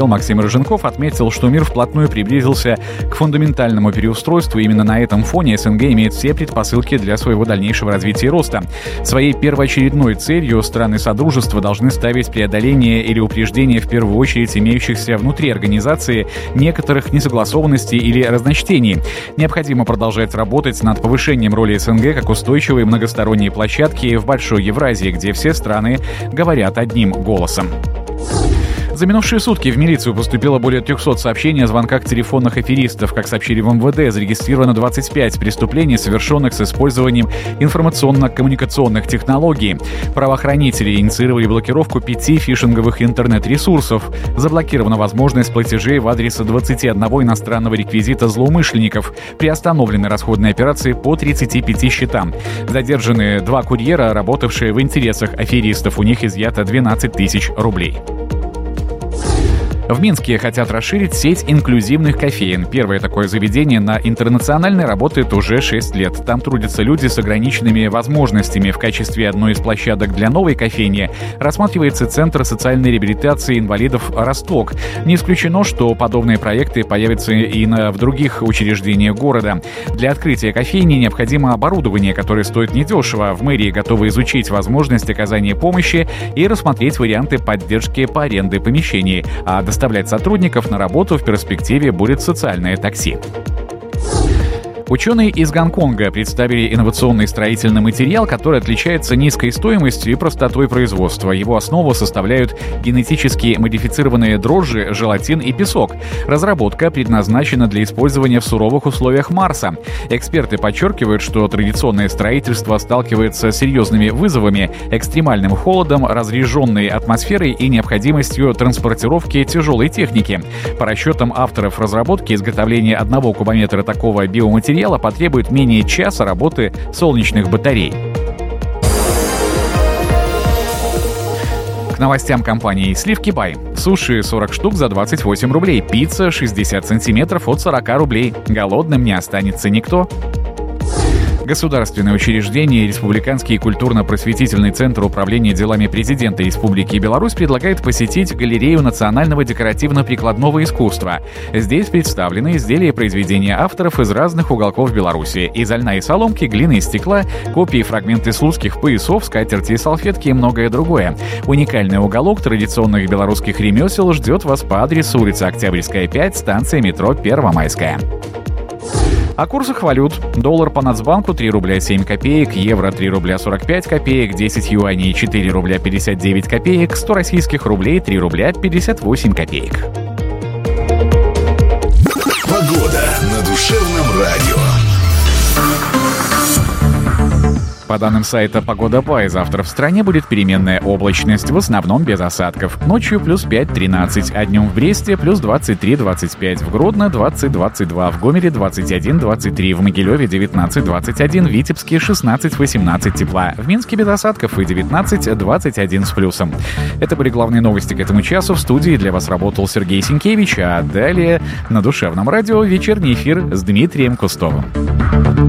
Максим Рыженков отметил, что мир вплотную приблизился к фундаментальному переустройству. Именно на этом фоне СНГ имеет все предпосылки для своего дальнейшего развития и роста. Своей первоочередной целью страны Содружества должны ставить преодоление или упреждение в первую очередь имеющихся внутри организации некоторых несогласованностей или разночтений. Необходимо продолжать работать над повышением роли СНГ как устойчивой многосторонней площадки в Большой Евразии, где все страны говорят одним голосом. За минувшие сутки в милицию поступило более 300 сообщений о звонках телефонных аферистов. Как сообщили в МВД, зарегистрировано 25 преступлений, совершенных с использованием информационно-коммуникационных технологий. Правоохранители инициировали блокировку 5 фишинговых интернет-ресурсов. Заблокирована возможность платежей в адрес 21 иностранного реквизита злоумышленников. Приостановлены расходные операции по 35 счетам. Задержаны 2 курьера, работавшие в интересах аферистов. У них изъято 12 тысяч рублей. В Минске хотят расширить сеть инклюзивных кофеен. Первое такое заведение на Интернациональной работает уже 6 лет. Там трудятся люди с ограниченными возможностями. В качестве одной из площадок для новой кофейни рассматривается Центр социальной реабилитации инвалидов «Росток». Не исключено, что подобные проекты появятся и в других учреждениях города. Для открытия кофейни необходимо оборудование, которое стоит недешево. В мэрии готовы изучить возможность оказания помощи и рассмотреть варианты поддержки по аренде помещений. А доставлять сотрудников на работу в перспективе будет социальное такси. Ученые из Гонконга представили инновационный строительный материал, который отличается низкой стоимостью и простотой производства. Его основу составляют генетически модифицированные дрожжи, желатин и песок. Разработка предназначена для использования в суровых условиях Марса. Эксперты подчеркивают, что традиционное строительство сталкивается с серьезными вызовами: экстремальным холодом, разреженной атмосферой и необходимостью транспортировки тяжелой техники. По расчетам авторов разработки, изготовление 1 кубометра такого биоматериала потребует менее часа работы солнечных батарей. К новостям компании «Сливки Бай». Суши 40 штук за 28 рублей. Пицца 60 сантиметров от 40 рублей. Голодным не останется никто. Государственное учреждение Республиканский культурно-просветительный центр управления делами президента Республики Беларусь предлагает посетить галерею национального декоративно-прикладного искусства. Здесь представлены изделия и произведения авторов из разных уголков Беларуси. Из льна и соломки, глины и стекла, копии, фрагменты слуцких поясов, скатерти и салфетки и многое другое. Уникальный уголок традиционных белорусских ремесел ждет вас по адресу улица Октябрьская, 5, станция метро Первомайская. О курсах валют. Доллар по Нацбанку 3 рубля 7 копеек, евро 3 рубля 45 копеек, 10 юаней 4 рубля 59 копеек, 100 российских рублей 3 рубля 58 копеек. Погода на душевном радио. По данным сайта «Погода Бай», завтра в стране будет переменная облачность, в основном без осадков. Ночью плюс 5-13, а днем в Бресте плюс 23-25, в Гродно 20-22, в Гомеле 21-23, в Могилеве 19-21, в Витебске 16-18 тепла, в Минске без осадков и 19-21 с плюсом. Это были главные новости к этому часу. В студии для вас работал Сергей Сенкевич, а далее на душевном радио вечерний эфир с Дмитрием Кустовым.